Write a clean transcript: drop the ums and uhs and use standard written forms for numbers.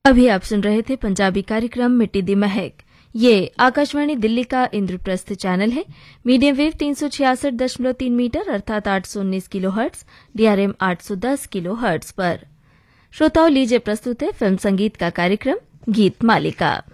अभी आप सुन रहे थे पंजाबी कार्यक्रम मिट्टी दी महक। ये आकाशवाणी दिल्ली का इंद्रप्रस्थ चैनल है। मीडियम वेव 366.3 मीटर अर्थात 819 किलोहर्ट्ज, डीआरएम 810 किलोहर्ट्ज पर। श्रोताओं, लीजिए प्रस्तुत है फिल्म संगीत का कार्यक्रम गीत मालिका।